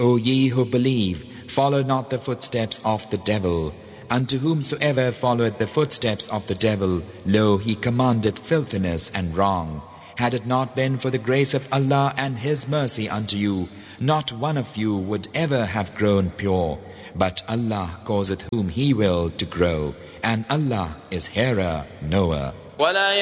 O ye who believe, follow not the footsteps of the devil. Unto whomsoever followeth the footsteps of the devil, lo, he commandeth filthiness and wrong. Had it not been for the grace of Allah and His mercy unto you, not one of you would ever have grown pure. But Allah causeth whom He will to grow, and Allah is hearer, knower.